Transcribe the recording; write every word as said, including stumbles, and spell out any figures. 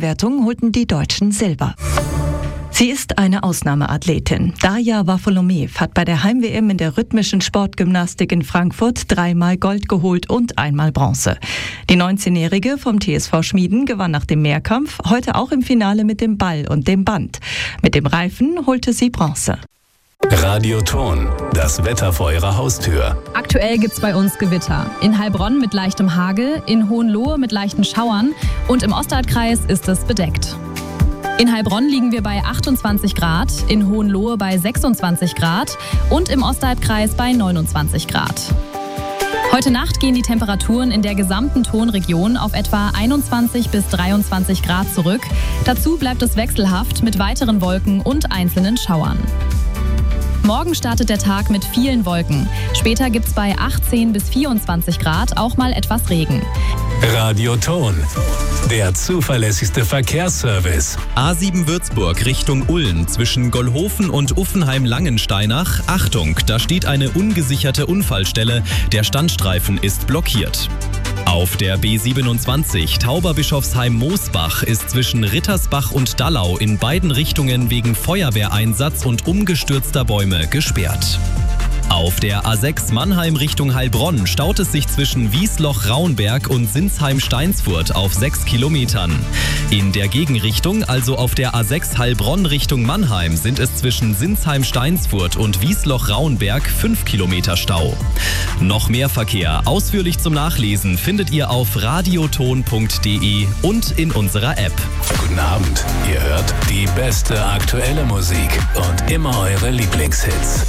Teamwertung holten die Deutschen Silber. Sie ist eine Ausnahmeathletin. Darja Wafolomew hat bei der Heim-W M in der rhythmischen Sportgymnastik in Frankfurt dreimal Gold geholt und einmal Bronze. Die neunzehnjährige vom T S V Schmieden gewann nach dem Mehrkampf heute auch im Finale mit dem Ball und dem Band. Mit dem Reifen holte sie Bronze. Radio Ton, das Wetter vor Ihrer Haustür. Aktuell gibt's bei uns Gewitter. In Heilbronn mit leichtem Hagel, in Hohenlohe mit leichten Schauern und im Ostalbkreis ist es bedeckt. In Heilbronn liegen wir bei achtundzwanzig Grad, in Hohenlohe bei sechsundzwanzig Grad und im Ostalbkreis bei neunundzwanzig Grad. Heute Nacht gehen die Temperaturen in der gesamten Tonregion auf etwa einundzwanzig bis dreiundzwanzig Grad zurück. Dazu bleibt es wechselhaft mit weiteren Wolken und einzelnen Schauern. Morgen startet der Tag mit vielen Wolken. Später gibt's bei achtzehn bis vierundzwanzig Grad auch mal etwas Regen. Radio Ton, der zuverlässigste Verkehrsservice. A sieben Würzburg Richtung Ulm zwischen Gollhofen und Uffenheim-Langensteinach. Achtung, da steht eine ungesicherte Unfallstelle. Der Standstreifen ist blockiert. Auf der B siebenundzwanzig Tauberbischofsheim-Moosbach ist zwischen Rittersbach und Dallau in beiden Richtungen wegen Feuerwehreinsatz und umgestürzter Bäume gesperrt. Auf der A sechs Mannheim Richtung Heilbronn staut es sich zwischen Wiesloch-Raunberg und Sinsheim-Steinsfurt auf sechs Kilometern. In der Gegenrichtung, also auf der A sechs Heilbronn Richtung Mannheim, sind es zwischen Sinsheim-Steinsfurt und Wiesloch-Raunberg fünf Kilometer Stau. Noch mehr Verkehr ausführlich zum Nachlesen findet ihr auf radioton punkt de und in unserer App. Guten Abend, ihr hört die beste aktuelle Musik und immer eure Lieblingshits.